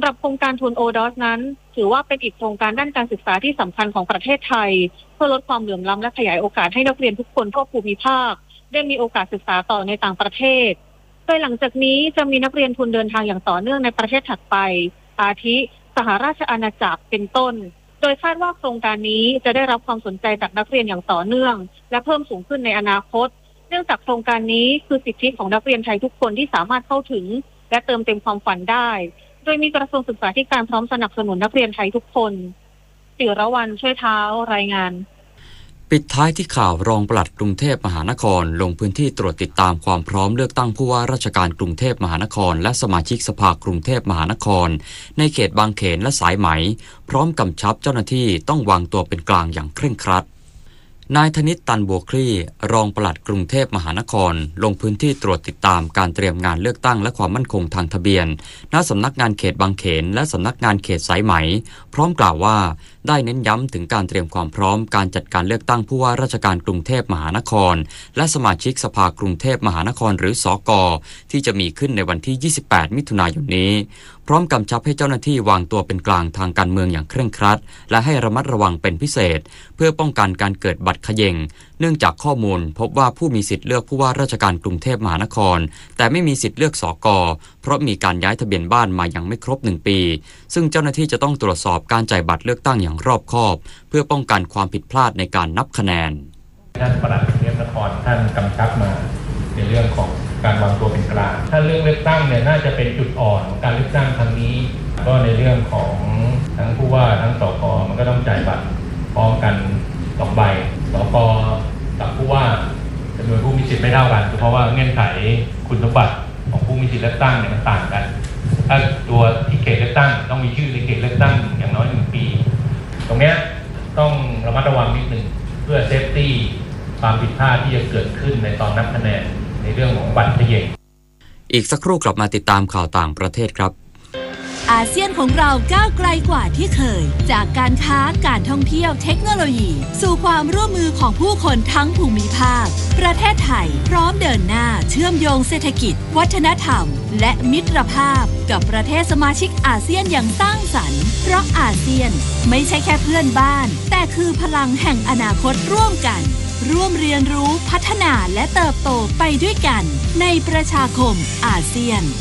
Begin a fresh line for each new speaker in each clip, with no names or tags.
รับโครงการทุน ODOS นั้นถือว่าเป็นอีกโครงการด้านการศึกษาที่สำคัญของประเทศไทยเพื่อลดความเหลื่อมล้ำและขยายโอกาสให้นักเรียนทุกคนทั่วภูมิภาคได้มีโอกาสศึกษาต่อในต่างประเทศโดยหลังจากนี้จะมีนักเรียนทุนเดินทางอย่างต่อเนื่องในประเทศถัดไปอาทิสหราชอาณาจักรเป็นต้นโดยคาดว่าโครงการนี้จะได้รับความสนใจจากนักเรียนอย่างต่อเนื่องและเพิ่มสูงขึ้นในอนาคตเนื่องจากโครงการนี้คือสิทธิของนักเรียนไทยทุกคนที่สามารถเข้าถึงและเติมเต็มความฝันได้โดยมีกระทรวงศึกษาธิการพร้อมสนับสนุนนักเรียนไทยทุกคนศิรวรรณช่วยเท้ารายงาน
ปิดท้ายที่ข่าวรองปลัดกรุงเทพมหานครลงพื้นที่ตรวจติดตามความพร้อมเลือกตั้งผู้ว่าราชการกรุงเทพมหานครและสมาชิกสภากรุงเทพมหานครในเขตบางเขนและสายไหมพร้อมกำชับเจ้าหน้าที่ต้องวางตัวเป็นกลางอย่างเคร่งครัดนายธนิต ตันบัวคลี่รองปลัดกรุงเทพมหานครลงพื้นที่ตรวจติดตามการเตรียมงานเลือกตั้งและความมั่นคงทางทะเบียนณสำนักงานเขตบางเขนและสำนักงานเขตสายไหมพร้อมกล่าวว่าได้เน้นย้ำถึงการเตรียมความพร้อมการจัดการเลือกตั้งผู้ว่าราชการกรุงเทพมหานครและสมาชิกสภากรุงเทพมหานครหรือสก.ที่จะมีขึ้นในวันที่ 28 มิถุนายนนี้พร้อมกำชับให้เจ้าหน้าที่วางตัวเป็นกลางทางการเมืองอย่างเคร่งครัดและให้ระมัดระวังเป็นพิเศษเพื่อป้องกันการเกิดบัตรเขย่งเนื่องจากข้อมูลพบว่าผู้มีสิทธิ์เลือกผู้ว่าราชการกรุงเทพมหานครแต่ไม่มีสิทธิ์เลือกสก.เพราะมีการย้ายทะเบียนบ้านมายังไม่ครบ1ปีซึ่งเจ้าหน้าที่จะต้องตรวจสอบการจ่ายบัตรเลือกตั้งอย่างรอบคอบเพื่อป้องกันความผิดพลาดในการนับคะแนน
ท่านปลัดกรุงเทพมหานครท่านกำชับมาในเรื่องของการวางตัวเป็นกลางถ้าเรื่องเลือกตั้งเนี่ยน่าจะเป็นจุดอ่อนของการเลือกตั้งครั้งนี้ก็ในเรื่องของทั้งผู้ว่าทั้งสก.มันก็ต้องจ่ายบัตรพร้อมกัน2ใบสก.กับผู้ว่าจำนวนผู้มีสิทธิ์ไม่เท่ากันเพราะว่าเงื่อนไขคุณสมบัติของผู้มีสิทธิ์เลือกตั้งเนี่ยมันต่างกันถ้าตัวที่เขตเลือกตั้งต้องมีชื่อในเขตเลือกตั้งอย่างน้อย1ปีตรงเนี้ยต้องระมัดระวังนิดนึงเพื่อเซฟตี้ความผิดพลาดที่จะเกิดขึ้นในตอนนับคะแนนในเรื่องของบัตรเขย่ง
อีกสักครู่กลับมาติดตามข่าวต่างประเทศครับ
อาเซียนของเราก้าวไกลกว่าที่เคยจากการค้าการท่องเที่ยวเทคโนโลยีสู่ความร่วมมือของผู้คนทั้งภูมิภาคประเทศไทยพร้อมเดินหน้าเชื่อมโยงเศรษฐกิจวัฒนธรรมและมิตรภาพกับประเทศสมาชิกอาเซียนอย่างสร้างสรรค์เพราะอาเซียนไม่ใช่แค่เพื่อนบ้านแต่คือพลังแห่งอนาคตร่วมกันร่วมเรียนรู้พัฒนาและเติบโตไปด้วยกันในประชาคมอาเซียน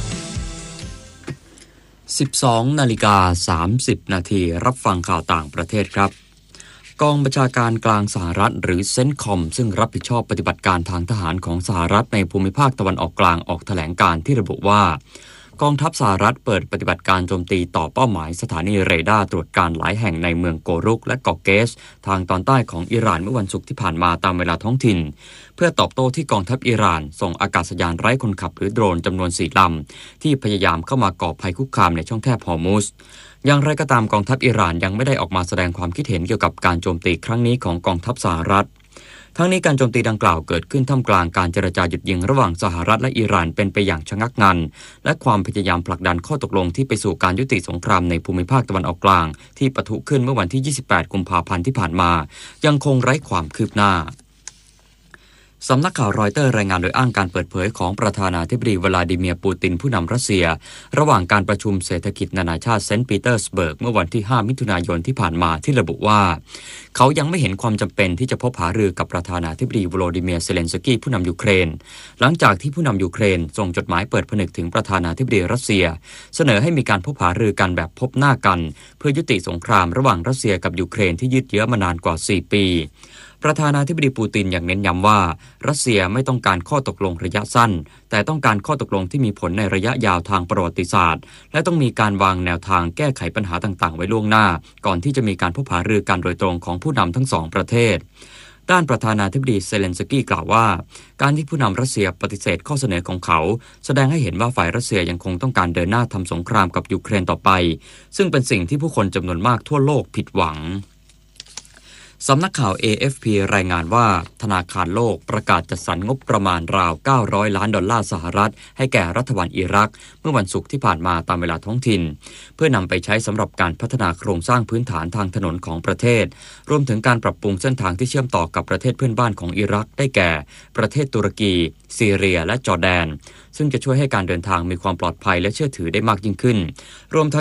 12:30 นาทีรับฟังข่าวต่างประเทศครับกองบัญชาการกลางสหรัฐหรือเซนคอมซึ่งรับผิดชอบปฏิบัติการทางทหารของสหรัฐในภูมิภาคตะวันออกกลางออกแถลงการณ์ที่ระบุว่ากองทัพสหรัฐเปิดปฏิบัติการโจมตีต่อเป้าหมายสถานีเรดาร์ตรวจการหลายแห่งในเมืองโกรุกและเกาะเกสทางตอนใต้ของอิหร่านเมื่อวันศุกร์ที่ผ่านมาตามเวลาท้องถิ่นเพื่อตอบโต้ที่กองทัพอิหร่านส่งอากาศยานไร้คนขับหรือโดรนจำนวน4 ลำที่พยายามเข้ามาก่อภัยคุกคามในช่องแคบฮอร์มุซอย่างไรก็ตามกองทัพอิหร่านยังไม่ได้ออกมาแสดงความคิดเห็นเกี่ยวกับการโจมตีครั้งนี้ของกองทัพสหรัฐทั้งนี้การโจมตีดังกล่าวเกิดขึ้นท่ามกลางการเจรจาหยุดยิงระหว่างสหรัฐและอิหร่านเป็นไปอย่างชะงักงันและความพยายามผลักดันข้อตกลงที่ไปสู่การยุติสงครามในภูมิภาคตะวันออกกลางที่ปะทุขึ้นเมื่อวันที่ 28 กุมภาพันธ์ที่ผ่านมายังคงไร้ความคืบหน้าสำนักข่าวรอยเตอร์รายงานโดยอ้างการเปิดเผยของประธานาธิบดีวลาดิเมียร์ปูตินผู้นำรัสเซียระหว่างการประชุมเศรษฐกิจนานาชาติเซนต์ปีเตอร์สเบิร์กเมื่อวันที่ 5 มิถุนายนที่ผ่านมาที่ระบุว่าเขายังไม่เห็นความจำเป็นที่จะพบหารือกับประธานาธิบดีวโลดิเมียร์เซเลนสกี้ผู้นำยูเครนหลังจากที่ผู้นำยูเครนส่งจดหมายเปิดผนึกถึงประธานาธิบดีรัสเซียเสนอให้มีการพบหารือกันแบบพบหน้ากันเพื่อยุติสงครามระหว่างรัสเซียกับยูเครนที่ยืดเยื้อมานานกว่า4 ปีประธานาธิบดีปูตินยังเน้นย้ำว่ารัสเซียไม่ต้องการข้อตกลงระยะสั้นแต่ต้องการข้อตกลงที่มีผลในระยะยาวทางประวัติศาสตร์และต้องมีการวางแนวทางแก้ไขปัญหาต่างๆไว้ล่วงหน้าก่อนที่จะมีการพบหารือกันโดยตรงของผู้นำทั้งสองประเทศด้านประธานาธิบดีเซเลนสกี้กล่าวว่าการที่ผู้นำรัสเซียปฏิเสธข้อเสนอของเขาแสดงให้เห็นว่าฝ่ายรัสเซียยังคงต้องการเดินหน้าทำสงครามกับยูเครนต่อไปซึ่งเป็นสิ่งที่ผู้คนจำนวนมากทั่วโลกผิดหวังสำนักข่าว AFP รายงานว่าธนาคารโลกประกาศจัดสรรงบประมาณราว$900 ล้านสหรัฐให้แก่รัฐบาลอิรักเมื่อวันศุกร์ที่ผ่านมาตามเวลาท้องถิ่นเพื่อนำไปใช้สำหรับการพัฒนาโครงสร้างพื้นฐานทางถนนของประเทศรวมถึงการปรับปรุงเส้นทางที่เชื่อมต่อกับประเทศเพื่อนบ้านของอิรักได้แก่ประเทศตุรกีซีเรียและจอร์แดนซึ่งจะช่วยให้การเดินทางมีความปลอดภัยและเชื่อถือได้มากยิ่งขึ้นรวมทั้ง